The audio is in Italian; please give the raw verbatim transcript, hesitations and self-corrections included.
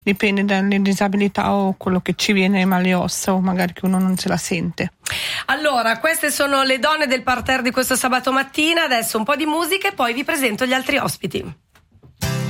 dipende dalle disabilità o quello che ci viene male ossa o magari che uno non se la sente. Allora, queste sono le donne del parterre di questo sabato mattina. Adesso un po' di musica e poi vi presento gli altri ospiti.